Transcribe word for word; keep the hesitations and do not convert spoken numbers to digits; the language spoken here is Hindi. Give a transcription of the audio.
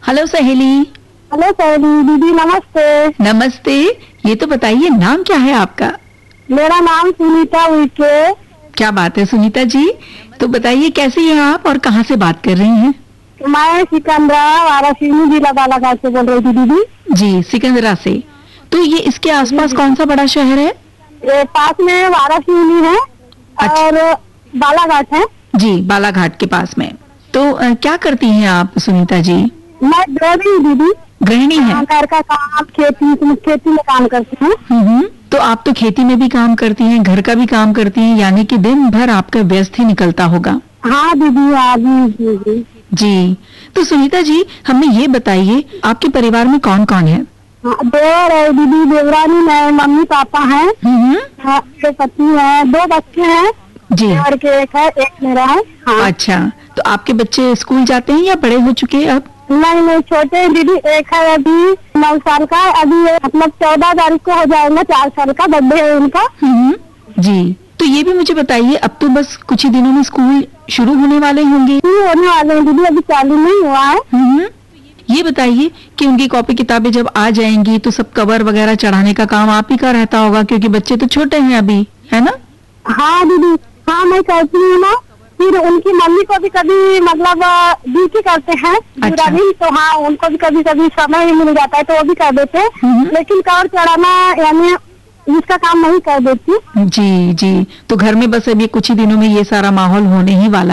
हेलो सहेली। हेलो सहेली दीदी, नमस्ते। नमस्ते। ये तो बताइए नाम क्या है आपका? मेरा नाम सुनीता उइके। क्या बात है सुनीता जी। तो बताइए कैसी हैं आप और कहाँ से बात कर रही हैं? मैं सिकंदरा वारासिनी जिला बालाघाट से बोल रही थी दीदी। जी, सिकंदरा से। तो ये इसके आसपास कौन सा बड़ा शहर है? ये पास में वारासिनी है अच्छा। और बालाघाट है। जी, बालाघाट के पास में। तो अ, क्या करती हैं आप सुनीता जी? मैं गृहिणी हूँ दीदी। गृहिणी हैं। हाँ, घर का काम, खेती खेती में काम करती हूँ। हम्म। तो आप तो खेती में भी काम करती हैं, घर का भी काम करती हैं, यानी कि दिन भर आपका व्यस्त ही निकलता होगा। हाँ दीदी, हाँ जी जी जी। जी। तो सुनीता जी हमें ये बताइए आपके परिवार में कौन कौन है? हाँ, देवर है दीदी, देवरानी है, मम्मी पापा है, हम्म। हाँ, मेरे पति है, दो बच्चे हैं। जी। देवर के एक है, एक मेरा है। हाँ। अच्छा, तो आपके बच्चे स्कूल जाते हैं या बड़े हो चुके हैं अब? नहीं नहीं, छोटे हैं दीदी। एक है अभी नौ साल का, अभी ये मतलब चौदह तारीख को हो जाएगा चार साल का, बर्थडे है उनका। हम्म। जी। तो ये भी मुझे बताइए, अब तो बस कुछ ही दिनों में स्कूल शुरू होने वाले होंगे। शुरू होने वाले हैं दीदी, अभी चालू नहीं हुआ है। हम्म। ये बताइए कि उनकी कॉपी किताबें जब आ जाएंगी तो सब कवर वगैरह चढ़ाने का काम आप ही का रहता होगा, क्योंकि बच्चे तो छोटे हैं अभी, है ना? हाँ दीदी, हाँ मैं करती हूँ ना। फिर उनकी मम्मी को भी कभी मतलब ड्यूटी करते हैं पूरा अच्छा। दिन, तो हाँ उनको भी कभी कभी समय ही मिल जाता है तो वो भी कर देते हैं। हम्म। लेकिन कवर चढ़ाना यानी इसका काम नहीं कर देती। जी जी। तो घर में बस अभी कुछ ही दिनों में ये सारा माहौल होने ही वाला